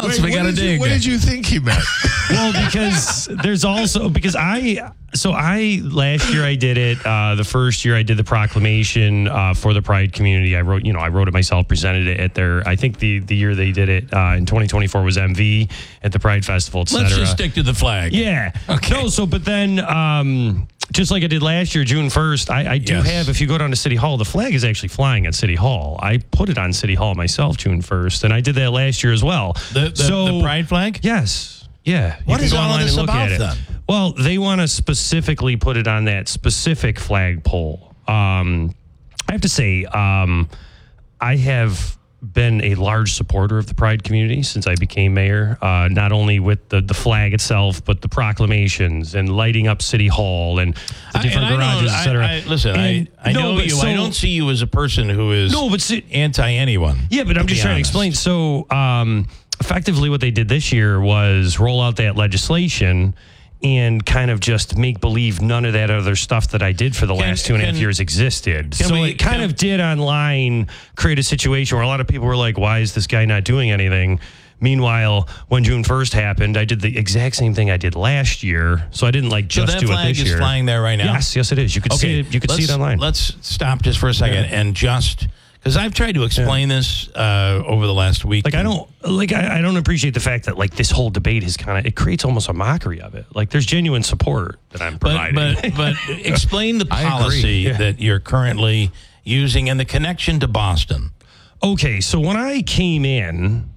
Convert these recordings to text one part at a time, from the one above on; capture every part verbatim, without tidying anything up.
else we got to dig? What did you think he meant? Well, because there's also because I so I last year I did it. Uh, the first year I did the proclamation uh, for the Pride community. I wrote you know I wrote it myself, presented it at their. I think the the year they did it uh, in twenty twenty-four was M V at the Pride Festival, et cetera. Let's just stick to the flag. Yeah. Okay. No. So, but then. Um, Just like I did last year, June first, I, I do Yes. have, if you go down to City Hall, the flag is actually flying at City Hall. I put it on City Hall myself June first, and I did that last year as well. The, the, so, the pride flag? Yes. Yeah. You What can is go all of online this and look about at it. then? Well, they want to specifically put it on that specific flagpole. Um, I have to say, um, I have been a large supporter of the Pride community since I became mayor, uh, not only with the, the flag itself, but the proclamations and lighting up City Hall and the different I, and I garages, know, et cetera. I, I, listen, And- I, I no, know but you. so- I don't see you as a person who is No, but see, anti anyone. yeah, but I'm to just be trying honest. to explain. So, um, effectively, what they did this year was roll out that legislation and kind of just make believe none of that other stuff that I did for the Can- last two and a half can- years existed. So we- it kind can- of did online create a situation where a lot of people were like, why is this guy not doing anything? Meanwhile, when June first happened, I did the exact same thing I did last year. So I didn't like So just that do it flag this is year. flying there right now? Yes, yes, it is. You could see it. You could see it let's- online. Let's stop just for a second and just because I've tried to explain this uh, over the last week. Like I don't like I, I don't appreciate the fact that like this whole debate is kind of it creates almost a mockery of it. Like there's genuine support that I'm But providing. but but explain the I agree. policy Yeah. that you're currently using and the connection to Boston. Okay, so when I came in,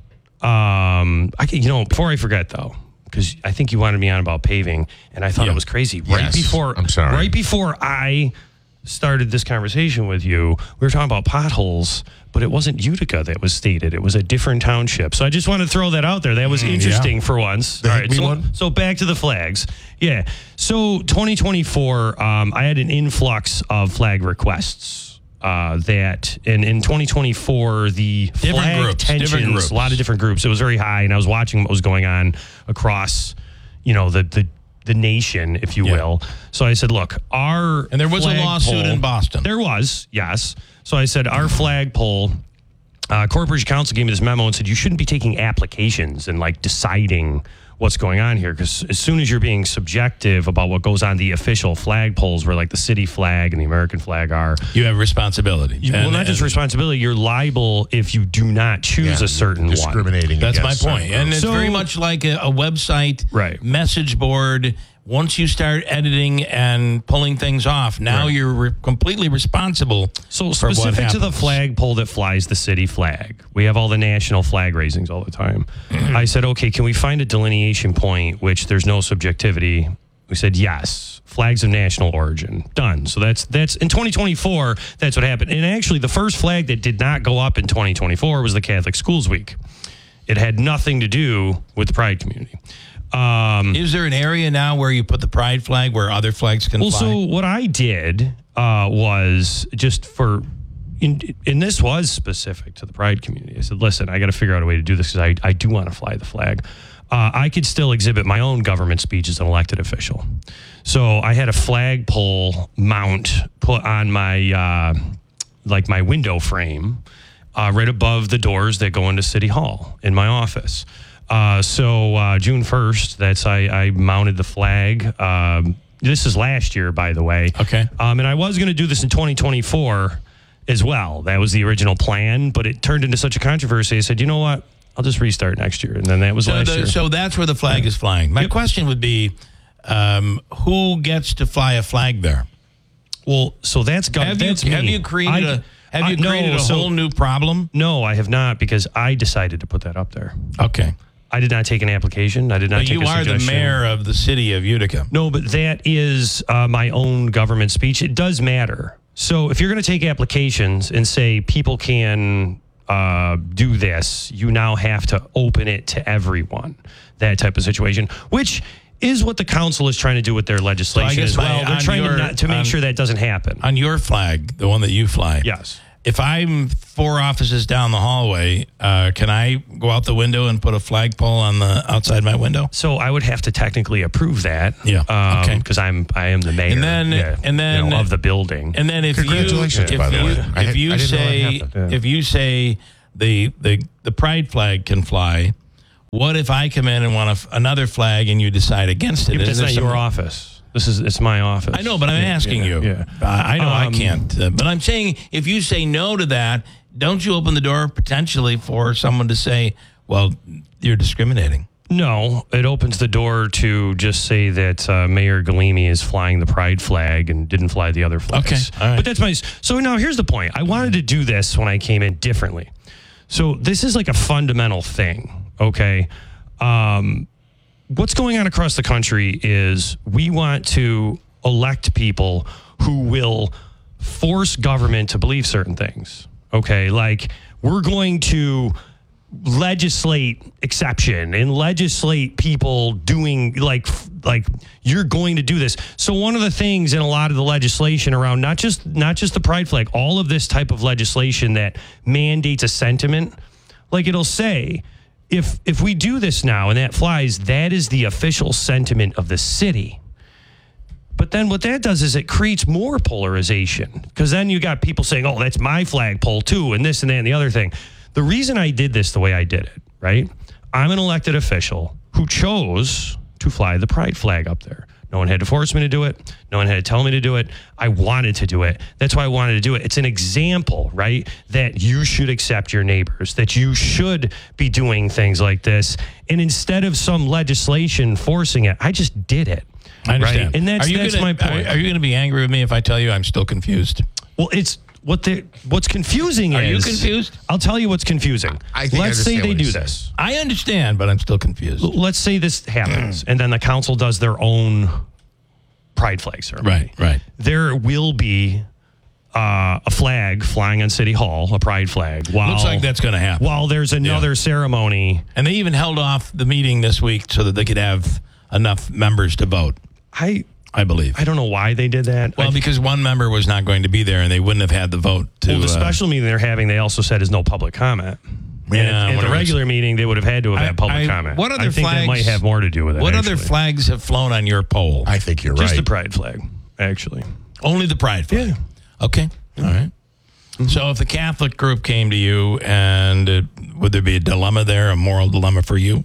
um, I can- you know before I forget though, because I think you wanted me on about paving, and I thought Yeah. it was crazy. Right Yes, before I'm sorry. Right before I started this conversation with you, we were talking about potholes, but it wasn't Utica that was stated. It was a different township. So I just want to throw that out there. That was interesting for once. The All Higby so, one? so back to the flags. Yeah. So twenty twenty-four, um, I had an influx of flag requests. Uh, that and in twenty twenty-four, the Different flag groups, different tensions, groups. a lot of different groups. It was very high, and I was watching what was going on across, you know, the the the nation, if you Yeah. will. So I said, look, our And there was a flagpole- lawsuit in Boston. There was, yes. So I said, our flagpole, uh, Corporation Council gave me this memo and said, you shouldn't be taking applications and like deciding what's going on here. Because as soon as you're being subjective about what goes on the official flagpoles where like the city flag and the American flag are, You have responsibility. you, well, And- not just and responsibility, you're liable if you do not choose Yeah, a certain one. discriminating. That's my against point. certain And groups. it's So- very much like a, a website Right. message board. Once you start editing and pulling things off, now Right. you're re- completely responsible So for what specific to the happens. flagpole that flies the city flag, we have all the national flag raisings all the time. I said, okay, can we find a delineation point which there's no subjectivity? We said yes. Flags of national origin, done. So that's that's in twenty twenty-four. That's what happened. And actually, the first flag that did not go up in twenty twenty-four was the Catholic Schools Week. It had nothing to do with the Pride community. Um, Is there an area now where you put the pride flag where other flags can Well, fly? so what I did uh, was just for, in, and this was specific to the Pride community. I said, listen, I got to figure out a way to do this because I, I do want to fly the flag. Uh, I could still exhibit my own government speech as an elected official. So I had a flagpole mount put on my, uh, like my window frame uh, right above the doors that go into City Hall in my office. Uh, so uh, June first, that's I, I mounted the flag. Um, this is last year, by the way. Okay. Um, and I was going to do this in twenty twenty-four as well. That was the original plan, but it turned into such a controversy. I said, you know what? I'll just restart next year. And then that was So, last the- year. so that's where the flag is flying. My Yep. question would be, um, who gets to fly a flag there? well, so that's gov- Have you that's have me. you created I- a have you I- no, created a so- whole new problem? No, I have not because I decided to put that up there. Okay, I did not take an application. I did not but take you a are the suggestion. mayor of the city of Utica. No, but that is uh, my own government speech. It does matter. So if you're going to take applications and say people can uh, do this, you now have to open it to everyone, that type of situation, which is what the council is trying to do with their legislation guess as well. my- They're on trying your- to, not, to make on- sure that doesn't happen. On your flag, the one that you fly. Yes. If I'm four offices down the hallway, uh, can I go out the window and put a flagpole on the outside my window? So I would have to technically approve that. Yeah, Um, okay. Because I'm I am the mayor. And then- yeah, and then- you know, of the building. And then if you Congratulations, if by the you, way. I if had- you I didn't know that say happened, yeah. if you say the the the pride flag can fly, What if I come in and want a f another flag and you decide against it? It's Is there not some- your office. This is it's my office. I know, but I'm Yeah, asking yeah, you. Yeah. Uh, I know Um, I can't. Uh, but I'm saying if you say no to that, don't you open the door potentially for someone to say, well, you're discriminating? No, it opens the door to just say that uh, Mayor Galimi is flying the pride flag and didn't fly the other flags. Okay, all right. But that's my. So now here's the point. I wanted to do this when I came in differently. So this is like a fundamental thing. Okay. Um, what's going on across the country is we want to elect people who will force government to believe certain things. Okay. Like we're going to legislate exception and legislate people doing like like you're going to do this. So one of the things in a lot of the legislation around not just not just the pride flag, all of this type of legislation that mandates a sentiment, like it'll say if if we do this now and that flies, that is the official sentiment of the city. But then what that does is it creates more polarization because then you got people saying, oh, that's my flagpole too, and this and that and the other thing. The reason I did this the way I did it, right? I'm an elected official who chose to fly the pride flag up there. No one had to force me to do it. No one had to tell me to do it. I wanted to do it. That's why I wanted to do it. It's an example, right? That you should accept your neighbors, that you should be doing things like this. And instead of some legislation forcing it, I just did it. I understand. Right? And that's, are you that's gonna, my point. Are, are you going to be angry with me if I tell you I'm still confused? Well, it's what the what's confusing Are is. you confused? I'll tell you what's confusing. I think I Let's say understand they what do he's this. I understand, but I'm still confused. Let's say this happens, and then the council does their own pride flag ceremony. Right, right. There will be uh, a flag flying on City Hall, a pride flag. While, Looks like that's going to happen. While there's another Yeah. ceremony. And they even held off the meeting this week so that they could have enough members to vote, I I believe. I don't know why they did that. Well, I, because one member was not going to be there and they wouldn't have had the vote to. well, the uh, special meeting they're having, they also said is no public comment. Yeah, And at the whatever. regular meeting, they would have had to have I- had public I- comment. what other I think that flags- might have more to do with it. What actually. other flags have flown on your pole? I think you're Just right. the pride flag, actually. Only the pride flag. Yeah. Okay. All right. So if the Catholic group came to you, and uh, would there be a dilemma there, a moral dilemma for you?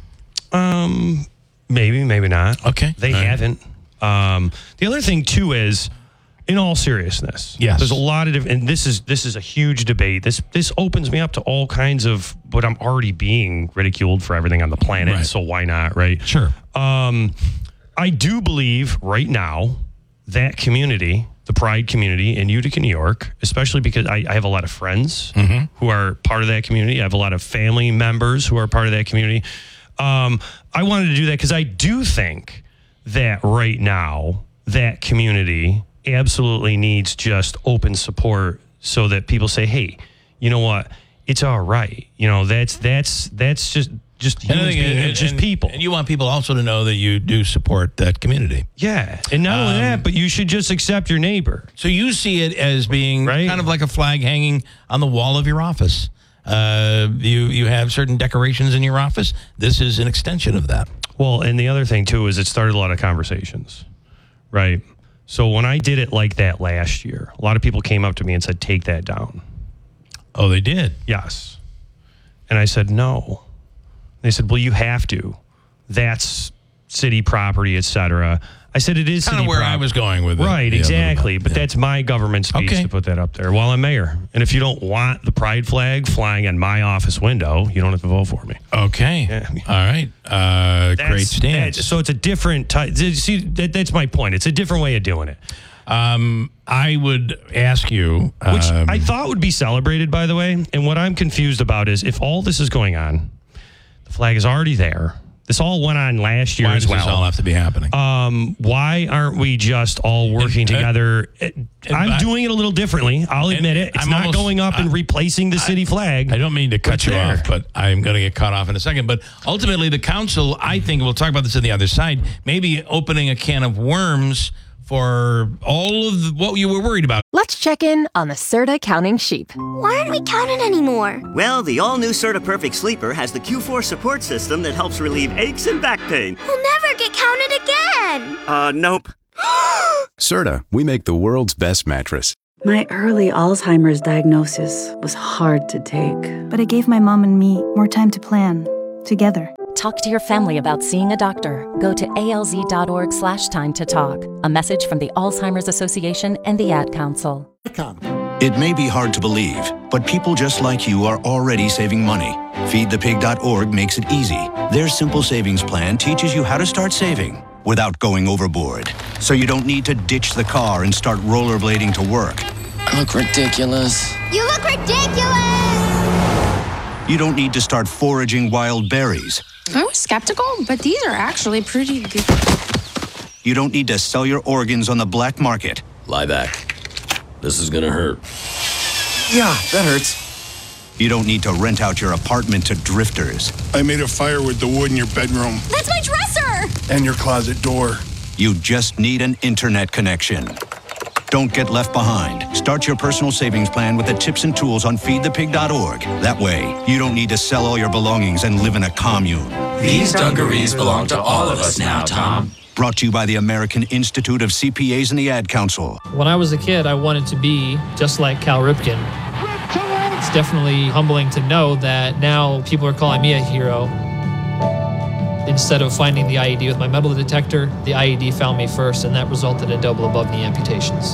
Um, maybe, maybe not. Okay. They All right. haven't. Um, the other thing too is, in all seriousness, Yes. there's a lot of different. And this is this is a huge debate. This this opens me up to all kinds of. But I'm already being ridiculed for everything on the planet. Right. So why not? Right. Sure. Um, I do believe right now that community, the Pride community in Utica, New York, especially because I, I have a lot of friends who are part of that community. I have a lot of family members who are part of that community. Um, I wanted to do that because I do think that right now that community absolutely needs just open support so that people say, hey, you know what? It's all right. You know, that's that's that's just just And I humans think- being and- just and- people. And you want people also to know that you do support that community. Yeah. And not only Um, that, but you should just accept your neighbor. So you see it as being Right. kind of like a flag hanging on the wall of your office. Uh, you you have certain decorations in your office. This is an extension of that. Well, and the other thing too is it started a lot of conversations, right? So when I did it like that last year, a lot of people came up to me and said, take that down. Oh, they did. Yes. And I said, no. They said, well, you have to. That's city property, et cetera. I said, it is Kind city of where I property. was going with it. Right, Yeah, a little exactly. bit. But Yeah. that's my government speech Okay. to put that up there while I'm mayor. And if you don't want the pride flag flying on my office window, you don't have to vote for me. Okay. Yeah. All right. Uh, That's- great stance. that- so it's a different type. See, that, that's my point. It's a different way of doing it, Um, I would ask you, which um, I thought would be celebrated, by the way. And what I'm confused about is if all this is going on, the flag is already there. This all went on last year why as does well. this all have to be happening? Um, why aren't we just all working And- uh, together? I'm I- doing it a little differently. I'll admit it. It's I'm not almost- going up and I- replacing the city flag. I don't mean to cut It's you there. off, but I'm going to get cut off in a second. But ultimately, the council, I think, we'll talk about this on the other side, maybe opening a can of worms for all of the, what you were worried about. Let's check in on the Serta counting sheep. Why aren't we counting anymore? Well, the all-new Serta Perfect Sleeper has the Q four support system that helps relieve aches and back pain. We'll never get counted again. Uh, nope. Serta, we make the world's best mattress. My early Alzheimer's diagnosis was hard to take. But it gave my mom and me more time to plan, together. Talk to your family about seeing a doctor. Go to alz.org slash time to talk. A message from the Alzheimer's Association and the Ad Council. It may be hard to believe, but people just like you are already saving money. feed the pig dot org makes it easy. Their simple savings plan teaches you how to start saving without going overboard. So you don't need to ditch the car and start rollerblading to work. I look ridiculous. You look ridiculous! You don't need to start foraging wild berries. I was skeptical, but these are actually pretty good. You don't need to sell your organs on the black market. Lie back. This is gonna hurt. Yeah, that hurts. You don't need to rent out your apartment to drifters. I made a fire with the wood in your bedroom. That's my dresser! And your closet door. You just need an internet connection. Don't get left behind. Start your personal savings plan with the tips and tools on feed the pig dot org. That way, you don't need to sell all your belongings and live in a commune. These dungarees belong to all of us now, Tom. Brought to you by the American Institute of C P As and the Ad Council. When I was a kid, I wanted to be just like Cal Ripken. It's definitely humbling to know that now people are calling me a hero. Instead of finding the I E D with my metal detector, the I E D found me first, and that resulted in double above knee amputations.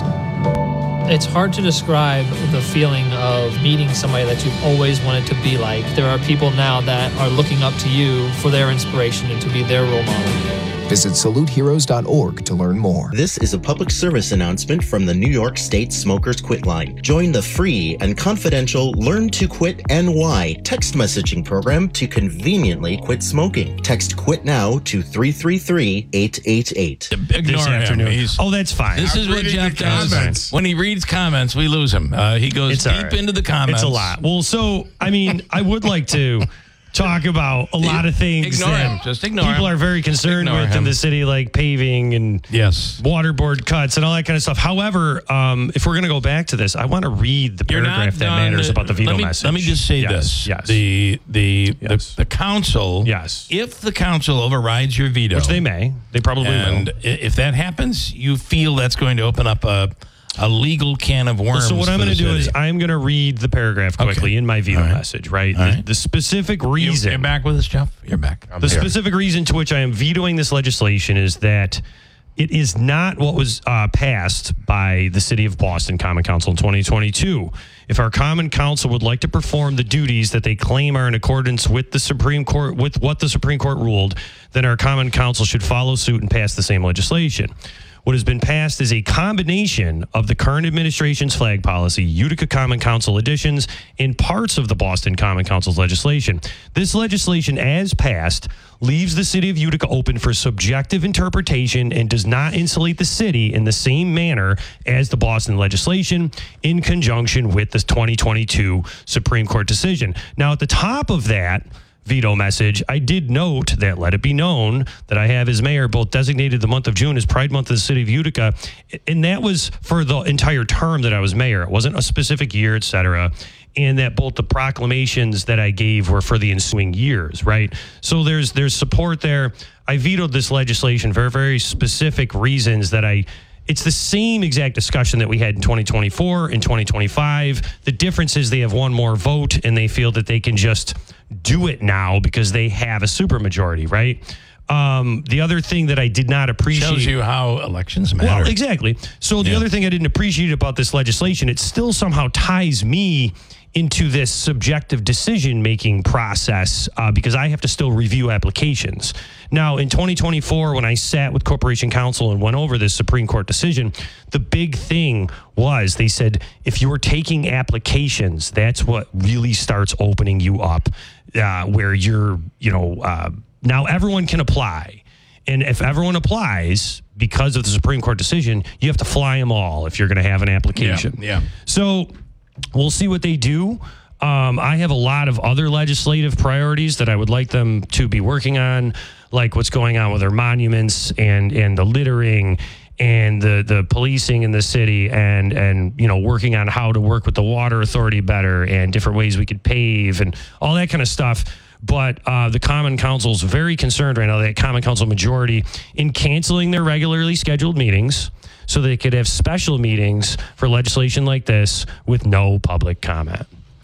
It's hard to describe the feeling of meeting somebody that you've always wanted to be like. There are people now that are looking up to you for their inspiration and to be their role model. Visit salute heroes dot org to learn more. This is a public service announcement from the New York State Smokers Quit Line. Join the free and confidential Learn to Quit N Y text messaging program to conveniently quit smoking. Text QUIT NOW to three three three, eight eight eight. Ignore him. He's, oh, that's fine. This is what Jeff does. Comments. When he reads comments, we lose him. Uh, he goes It's deep all right. into the comments. It's a lot. Well, so, I mean, I would like to talk about a lot of things Ignore that him. Just ignore people him. are very concerned Ignore with him. in the city, like paving and yes, waterboard cuts and all that kind of stuff. However, um, if we're going to go back to this, I want to read the You're not paragraph that done. matters about the veto let me, message. Let me just say yes, this. Yes. The the, Yes. the the council. Yes. If the council overrides your veto, Which they may. They probably and will. i- if that happens, you feel that's going to open up a a legal can of worms. So what I'm for going to the do is city. I'm going to read the paragraph quickly Okay. in my veto All right. message, right? All The, right. the specific You- reason. You're back with us, Jeff. You're back. The specific reason to which I am vetoing this legislation is that it is not what was uh, passed by the City of Boston Common Council in twenty twenty-two. If our Common Council would like to perform the duties that they claim are in accordance with the Supreme Court, with what the Supreme Court ruled, then our Common Council should follow suit and pass the same legislation. What has been passed is a combination of the current administration's flag policy, Utica Common Council additions, and parts of the Boston Common Council's legislation. This legislation, as passed, leaves the city of Utica open for subjective interpretation and does not insulate the city in the same manner as the Boston legislation in conjunction with the twenty twenty-two Supreme Court decision. Now, at the top of that veto message, I did note that let it be known that I have as mayor both designated the month of June as Pride Month of the city of Utica, and that was for the entire term that I was mayor. It wasn't a specific year, et cetera, and that both the proclamations that I gave were for the ensuing years, right? So there's there's support there. I vetoed this legislation for very specific reasons that I It's the same exact discussion that we had in twenty twenty-four and twenty twenty-five. The difference is they have one more vote and they feel that they can just do it now because they have a supermajority, right? Um, the other thing that I did not appreciate... Shows you how elections matter. Well, exactly. So the Yeah. other thing I didn't appreciate about this legislation, it still somehow ties me into this subjective decision-making process uh, because I have to still review applications. Now, in twenty twenty-four, when I sat with Corporation Counsel and went over this Supreme Court decision, the big thing was they said, if you're taking applications, that's what really starts opening you up, uh, where you're, you know, uh, now everyone can apply. And if everyone applies because of the Supreme Court decision, you have to fly them all if you're going to have an application. Yeah, yeah. So we'll see what they do. Um, I have a lot of other legislative priorities that I would like them to be working on, like what's going on with our monuments and, and the littering and the, the policing in the city and, and, you know, working on how to work with the water authority better and different ways we could pave and all that kind of stuff. But uh, the Common Council's very concerned right now, that Common Council majority, in canceling their regularly scheduled meetings so they could have special meetings for legislation like this with no public comment.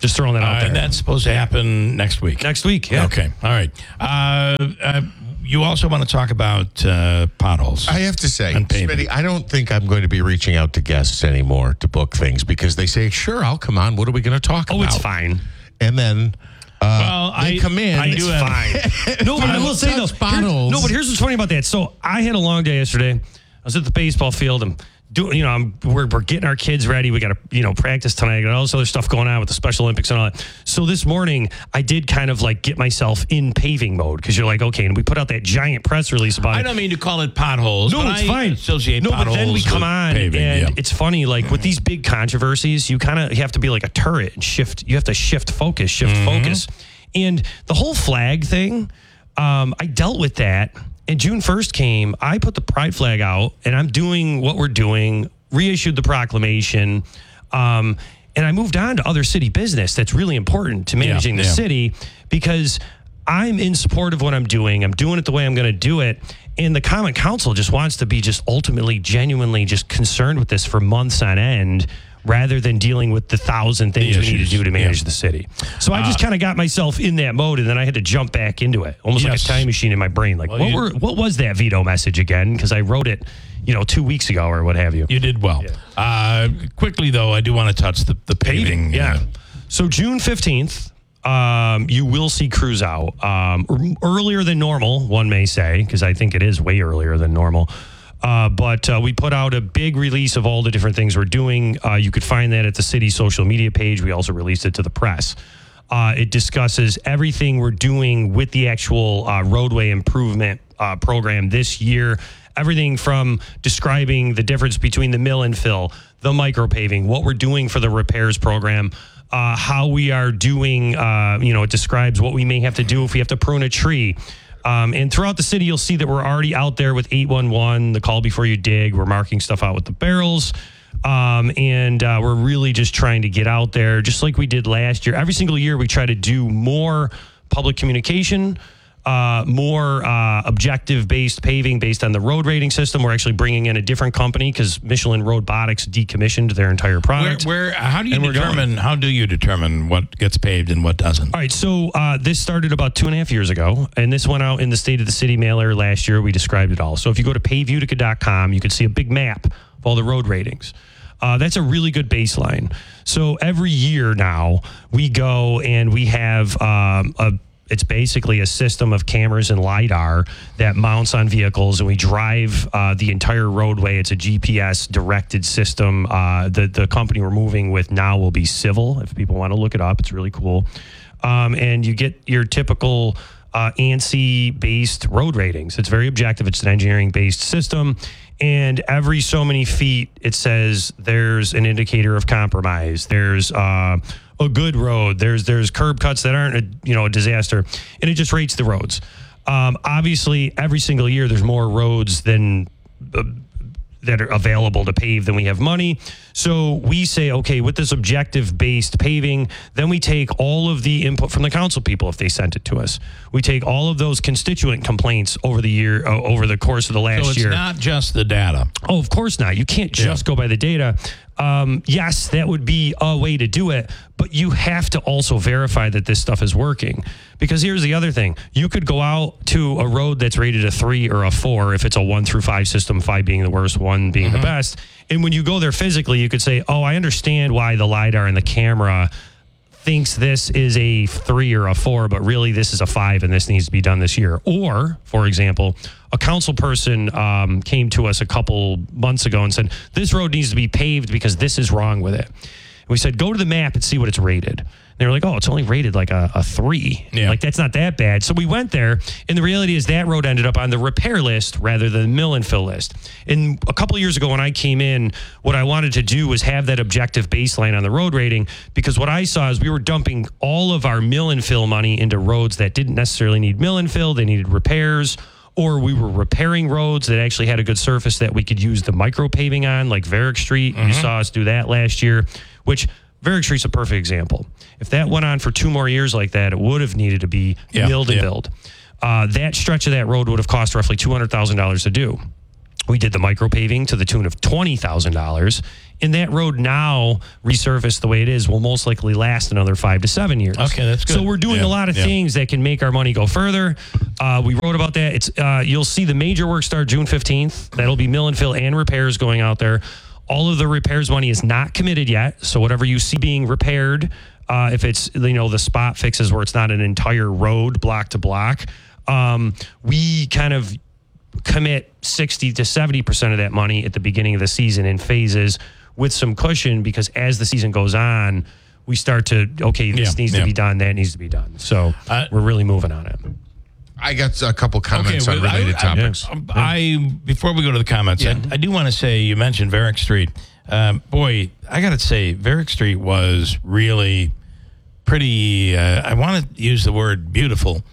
Just throwing that out uh, there. And that's supposed to happen next week. Next week, yeah. Okay, all right. Uh, uh, you also want to talk about uh, potholes. I have to say, and paving. Smitty, I don't think I'm going to be reaching out to guests anymore to book things because they say, sure, I'll come on. What are we going to talk oh, about? it's fine. And then uh, well, they I, come in. I do it's have, fine. No, but I will say, though, here, no, but here's what's funny about that. So I had a long day yesterday. I was at the baseball field and doing, you know, I'm, we're, we're getting our kids ready. We got to, you know, practice tonight. Got all this other stuff going on with the Special Olympics and all that. So this morning, I did kind of like get myself in paving mode because you're like, okay, and we put out that giant press release about I it. don't mean to call it potholes. No, but it's I fine. Associate no, but potholes then we come with on, paving, and yeah. it's funny. Like with these big controversies, you kind of you have to be like a turret and shift. You have to shift focus, shift Mm-hmm. focus, and the whole flag thing. Um, I dealt with that, and June first came. I put the pride flag out, and I'm doing what we're doing. Reissued the proclamation, um, and I moved on to other city business that's really important to managing Yeah, the yeah. city because I'm in support of what I'm doing. I'm doing it the way I'm going to do it. And the Common Council just wants to be just ultimately, genuinely just concerned with this for months on end rather than dealing with the thousand things The we need to issues, do to manage yeah. the city. So I just Uh, kind of got myself in that mode, and then I had to jump back into it, almost Yes. like a time machine in my brain. Like, Well, what you- were what was that veto message again? Because I wrote it, you know, two weeks ago or what have you. You did well. Uh, quickly, though, I do want to touch the, the paving. Yeah. uh, So June fifteenth, um, you will see crews out um, er- earlier than normal, one may say, because I think it is way earlier than normal. Uh, but uh, we put out a big release of all the different things we're doing. Uh, you could find that at the city's social media page. We also released it to the press. Uh, it discusses everything we're doing with the actual uh, roadway improvement uh, program this year. Everything from describing the difference between the mill and fill, the micro paving, what we're doing for the repairs program, uh, how we are doing, uh, you know, it describes what we may have to do if we have to prune a tree. Um, and throughout the city, you'll see that we're already out there with eight one one, the call before you dig. We're marking stuff out with the barrels. Um, and uh, we're really just trying to get out there, just like we did last year. Every single year, we try to do more public communication, uh, more uh, objective-based paving based on the road rating system. We're actually bringing in a different company because Michelin Robotics decommissioned their entire Where, product. where, how do you And we're going. determine? How do you determine what gets paved and what doesn't? All right, so uh, this started about two and a half years ago, and this went out in the State of the City mailer last year. We described it all. So if you go to pave utica dot com, you can see a big map of all the road ratings. Uh, that's a really good baseline. So every year now, we go and we have um, a it's basically a system of cameras and LiDAR that mounts on vehicles, and we drive uh, the entire roadway. It's a G P S-directed system. Uh, the, the company we're moving with now will be Civil, if people want to look it up. It's really cool. Um, and you get your typical uh, ANSI-based road ratings. It's very objective. It's an engineering-based system. And every so many feet, it says there's an indicator of compromise. There's uh, a good road. There's there's curb cuts that aren't a, you know a disaster, and it just rates the roads. Um, obviously, every single year there's more roads than uh, that are available to pave than we have money. So we say, okay, with this objective-based paving, then we take all of the input from the council people if they sent it to us. We take all of those constituent complaints over the year, uh, over the course of the last So it's year. not just the data. Oh, of course not. You can't just go by the data. Um, yes, that would be a way to do it, but you have to also verify that this stuff is working. Because here's the other thing. You could go out to a road that's rated a three or a four if it's a one through five system, five being the worst, one being Mm-hmm. the best. And when you go there physically, you could say, oh, I understand why the LiDAR and the camera thinks this is a three or a four, but really this is a five and this needs to be done this year. Or, for example, a council person um, came to us a couple months ago and said, this road needs to be paved because this is wrong with it. And we said, go to the map and see what it's rated. And they were like, oh, it's only rated like a, a three. Yeah. Like, that's not that bad. So we went there, and the reality is that road ended up on the repair list rather than the mill and fill list. And a couple of years ago when I came in, what I wanted to do was have that objective baseline on the road rating, because what I saw is we were dumping all of our mill and fill money into roads that didn't necessarily need mill and fill. They needed repairs, or we were repairing roads that actually had a good surface that we could use the micro paving on, like Varick Street. Mm-hmm. You saw us do that last year, which Varick Street's a perfect example. If that went on for two more years like that, it would have needed to be Yeah, milled and yeah. built. Uh, that stretch of that road would have cost roughly two hundred thousand dollars to do. We did the micro paving to the tune of twenty thousand dollars. And that road now, resurfaced the way it is, will most likely last another five to seven years. Okay, that's good. So we're doing Yeah, a lot of yeah. things that can make our money go further. Uh, we wrote about that. It's uh, you'll see the major work start June fifteenth. That'll be mill and fill and repairs going out there. All of the repairs money is not committed yet. So whatever you see being repaired, uh, if it's, you know, the spot fixes where it's not an entire road block to block, um, we kind of commit sixty to seventy percent of that money at the beginning of the season in phases with some cushion, because as the season goes on, we start to, okay, this Yeah, needs yeah. to be done, that needs to be done. So Uh, we're really moving on it. I got a couple comments Okay, on well, related I- topics. I, I before we go to the comments, I, I do want to say you mentioned Varick Street. Um, boy, I got to say, Varick Street was really pretty. Uh, I want to use the word beautiful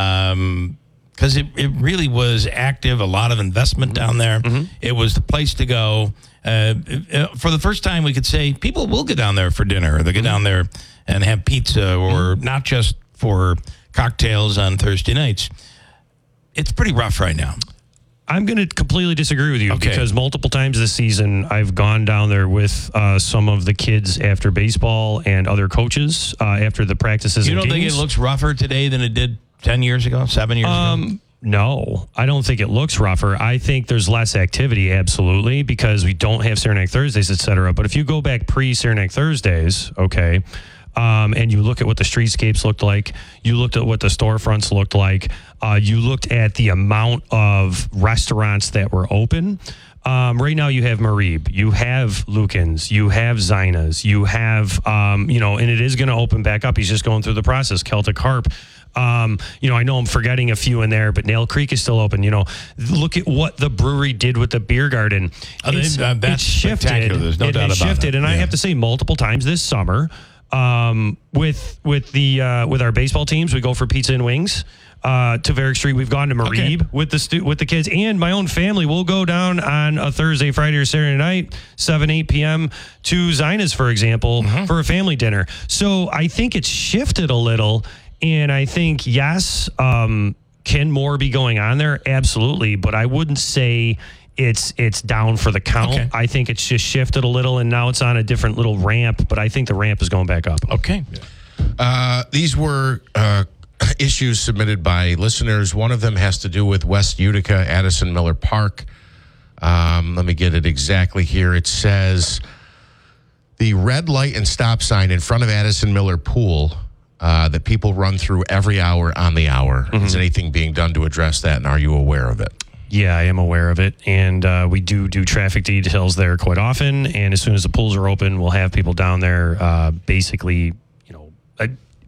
because it, it really was active. A lot of investment down there. It was the place to go. Uh, uh, for the first time, we could say people will get down there for dinner, or they get down there and have pizza, or not just for cocktails on Thursday nights. It's pretty rough right now. I'm going to completely disagree with you Okay. because multiple times this season I've gone down there with uh, some of the kids after baseball and other coaches uh, after the practices You and don't think games. it looks rougher today than it did ten years ago, seven years ago? Um, no, I don't think it looks rougher. I think there's less activity, absolutely, because we don't have Saranac Thursdays, et cetera. But if you go back pre-Saranac Thursdays, okay, um, and you look at what the streetscapes looked like, you looked at what the storefronts looked like, uh, you looked at the amount of restaurants that were open. Um, right now you have Marib, you have Lukens, you have Zina's, you have, um, you know, and it is going to open back up. He's just going through the process. Celtic Harp. Um, you know, I know I'm forgetting a few in there, but Nail Creek is still open. You know, look at what the brewery did with the beer garden. Oh, they- It's, uh, that's it's shifted. spectacular. There's no it, doubt it about shifted, it. and I Yeah. have to say multiple times this summer um, with with the uh, with our baseball teams, we go for pizza and wings. Uh, to Varick Street, we've gone to Marib Okay. with the stu- with the kids, and my own family will go down on a Thursday, Friday, or Saturday night, seven, eight p.m. to Zina's, for example, Mm-hmm. for a family dinner. So I think it's shifted a little, and I think yes, um, can more be going on there? Absolutely, but I wouldn't say it's it's down for the count. Okay. I think it's just shifted a little, and now it's on a different little ramp. But I think the ramp is going back up. Okay. Uh, these were uh, issues submitted by listeners. One of them has to do with West Utica, Addison Miller Park. Um, let me get it exactly here. It says the red light and stop sign in front of Addison Miller Pool uh, that people run through every hour on the hour. Is anything being done to address that, and are you aware of it? Yeah, I am aware of it, and uh, we do do traffic details there quite often. And as soon as the pools are open, we'll have people down there, uh, basically, you know, uh,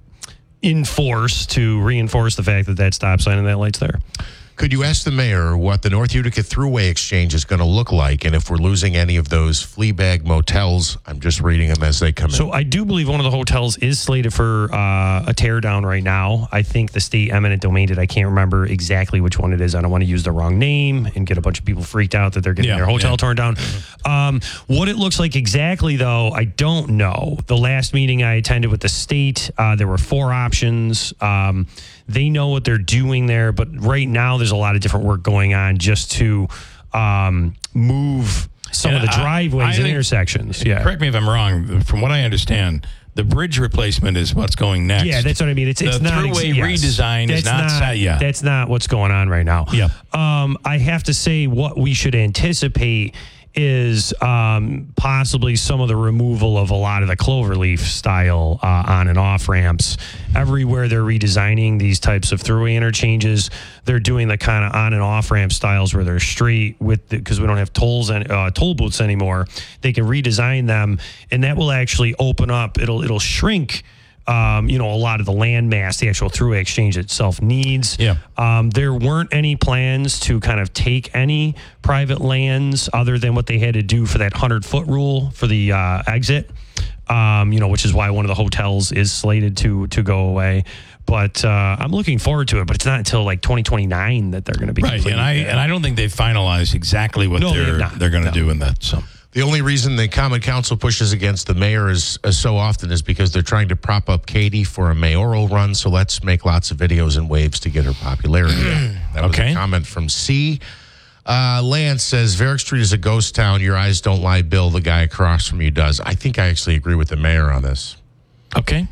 enforce to reinforce the fact that that stop sign and that light's there. Could you ask the mayor what the North Utica Thruway Exchange is going to look like, and if we're losing any of those flea bag motels? I'm just reading them as they come in. So I do believe one of the hotels is slated for uh, a tear down right now. I think the state eminent domain did. I can't remember exactly which one it is. I don't want to use the wrong name and get a bunch of people freaked out that they're getting Yeah, their hotel yeah. torn down. Um, what it looks like exactly, though, I don't know. The last meeting I attended with the state, uh, there were four options. Um, they know what they're doing there, but right now there's a lot of different work going on just to um, move some And of the I- driveways I and think- intersections. Yeah. Correct me if I'm wrong. From what I understand, the bridge replacement is what's going next. Yeah, that's what I mean. It's it's the not throughway yes. redesign is That's not, set yet. That's not what's going on right now. Yeah. Um, I have to say what we should anticipate is um, possibly some of the removal of a lot of the cloverleaf style uh, on and off ramps. Everywhere they're redesigning these types of throughway interchanges, they're doing the kind of on and off ramp styles where they're straight with because we don't have tolls and uh, toll booths anymore. They can redesign them, and that will actually open up. It'll it'll shrink. Um, you know, a lot of the land mass the actual throughway exchange itself needs. Yeah. Um, there weren't any plans to kind of take any private lands other than what they had to do for that hundred-foot rule for the uh, exit, um, you know, which is why one of the hotels is slated to to go away. But uh, I'm looking forward to it, but it's not until like twenty twenty-nine that they're going to be right, complete. and I and I don't think they've finalized exactly what No, they have they're not. they're going to No. do in that. So The only reason the Common Council pushes against the mayor is uh, so often is because they're trying to prop up Katie for a mayoral run. So let's make lots of videos and waves to get her popularity up. That was Okay. a comment from C. Uh, Lance says, Varick Street is a ghost town. Your eyes don't lie, Bill. The guy across from you does. I think I actually agree with the mayor on this. Okay.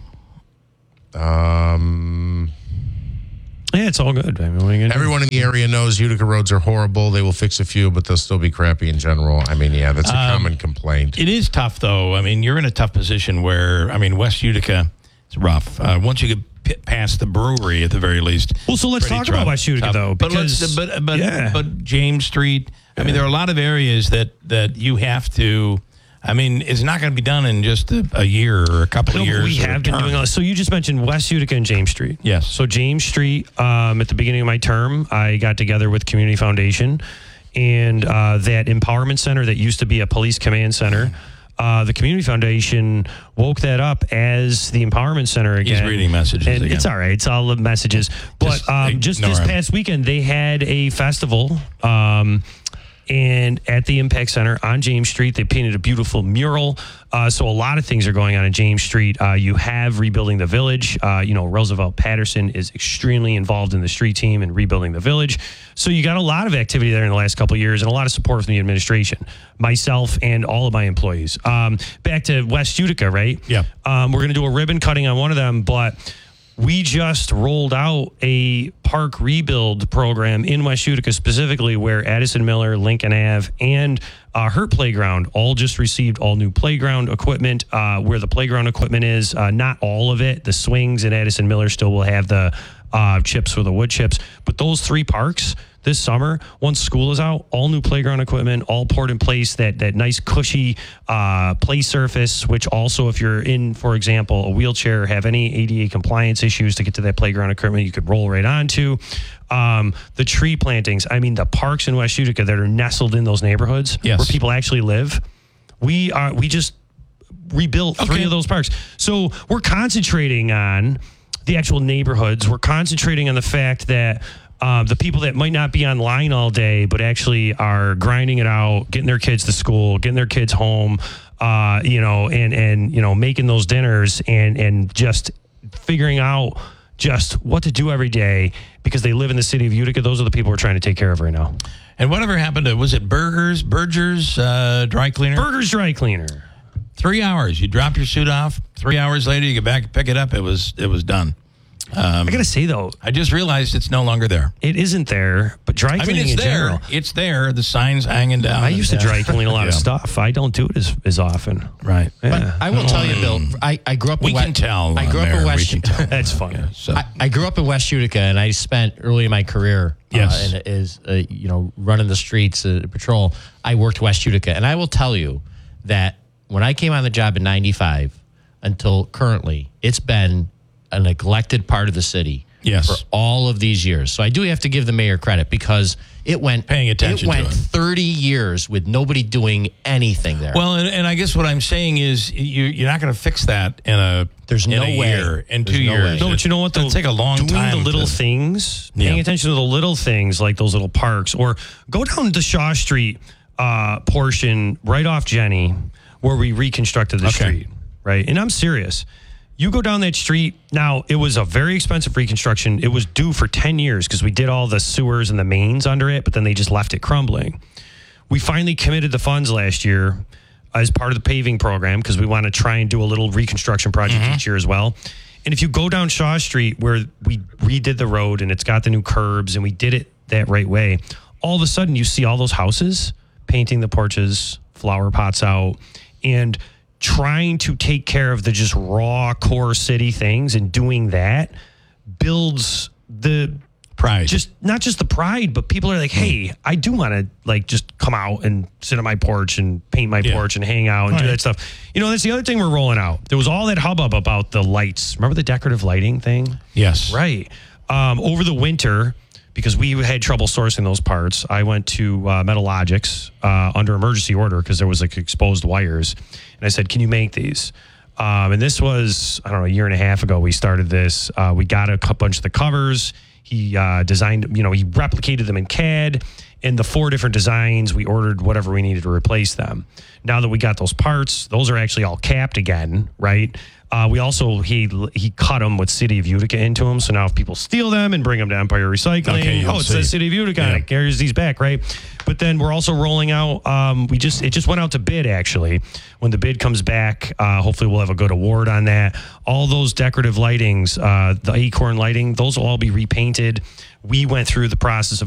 Um, yeah, it's all good. I mean, everyone in the area knows Utica roads are horrible. They will fix a few, but they'll still be crappy in general. I mean, yeah, that's a um, common complaint. It is tough, though. I mean, you're in a tough position where, I mean, West Utica, it's rough. Uh, once you get p- past the brewery, at the very least. Well, so let's talk tough, about West Utica, tough. though. Because, but, but, but, yeah. but James Street, I mean, there are a lot of areas that, that you have to... I mean, it's not going to be done in just a, a year or a couple no, of years. We have been doing all this. So you just mentioned West Utica and James Street. Yes. So James Street, um, at the beginning of my term, I got together with Community Foundation and uh, that empowerment center that used to be a police command center. Uh, the Community Foundation woke that up as the empowerment center again. He's reading messages and again. It's all right. It's all the messages. But just, um, just this him. past weekend, they had a festival. Um, And at the Impact Center on James Street, they painted a beautiful mural. Uh, so a lot of things are going on in James Street. Uh, you have rebuilding the village. Uh, you know, Roosevelt Patterson is extremely involved in the street team and rebuilding the village. So you got a lot of activity there in the last couple of years and a lot of support from the administration, myself and all of my employees. Um, back to West Utica, right? Yeah. Um, we're going to do a ribbon cutting on one of them, but... we just rolled out a park rebuild program in West Utica specifically where Addison Miller, Lincoln Avenue, and uh, Hurt Playground all just received all new playground equipment. Uh, where the playground equipment is, uh, not all of it. The swings at Addison Miller still will have the uh, chips for the wood chips. But those three parks this summer, once school is out, all new playground equipment, all poured in place, that that nice cushy uh, play surface, which also if you're in, for example, a wheelchair, have any A D A compliance issues to get to that playground equipment, you could roll right onto. Um, the tree plantings, I mean, the parks in West Utica that are nestled in those neighborhoods yes. where people actually live, we are we just rebuilt three okay. of those parks. So we're concentrating on the actual neighborhoods. We're concentrating on the fact that Um, the people that might not be online all day, but actually are grinding it out, getting their kids to school, getting their kids home, uh, you know, and, and, you know, making those dinners and, and just figuring out just what to do every day because they live in the city of Utica. Those are the people we're trying to take care of right now. And whatever happened to, was it Burgers, Berger's uh, dry cleaner? Burgers dry cleaner. Three hours. You drop your suit off. Three hours later, you get back and pick it up. It was, it was done. Um, I got to say, though, I just realized it's no longer there. It isn't there, but dry cleaning I mean, it's in there. general. It's there. The sign's hanging down. I used to yeah. dry clean a lot yeah. of stuff. I don't do it as, as often. Right. Yeah. But I will tell you, Bill, I, I grew up we in can West, tell. I grew uh, up Mayor, in West we can tell. That's funny. Yeah, so. I, I grew up in West Utica, and I spent early in my career yes. uh, and is uh, you know running the streets, uh, patrol. I worked West Utica, and I will tell you that when I came on the job in ninety-five until currently, it's been a neglected part of the city. Yes. For all of these years. So I do have to give the mayor credit because it went paying attention it went to it. thirty years with nobody doing anything there. Well, and, and I guess what I'm saying is you, you're not going to fix that in a There's in no a way. year, in There's two no years. way. No, but you know what? It'll take a long doing time. Doing the little to, things, paying yeah. attention to the little things like those little parks, or go down to Shaw Street uh, portion right off Jenny where we reconstructed the Okay. street, right? And I'm serious. You go down that street. Now, it was a very expensive reconstruction. It was due for ten years because we did all the sewers and the mains under it, but then they just left it crumbling. We finally committed the funds last year as part of the paving program because we want to try and do a little reconstruction project Mm-hmm. each year as well. And if you go down Shaw Street where we redid the road and it's got the new curbs and we did it that right way, all of a sudden you see all those houses painting the porches, flower pots out, and trying to take care of the just raw core city things, and doing that builds the pride. Just not just the pride, but people are like, hey, I do want to like just come out and sit on my porch and paint my Yeah. porch and hang out and Right. do that stuff. You know, that's the other thing we're rolling out. There was all that hubbub about the lights. Remember the decorative lighting thing? Yes. Right. Um, over the winter, because we had trouble sourcing those parts, I went to uh, Metalogics uh, under emergency order because there was like exposed wires. And I said, can you make these? Um, and this was, I don't know, a year and a half ago we started this. Uh, we got a bunch of the covers. He uh, designed, you know, he replicated them in C A D. And the four different designs, we ordered whatever we needed to replace them. Now that we got those parts, those are actually all capped again, right? Uh, we also he he cut them with City of Utica into them. So now if people steal them and bring them to Empire Recycling, Okay, you'll oh, it see. says City of Utica, Yeah. and it carries these back, right? But then we're also rolling out. Um, we just it just went out to bid actually. When the bid comes back, uh, hopefully we'll have a good award on that. All those decorative lightings, uh, the Acorn lighting, those will all be repainted. We went through the process of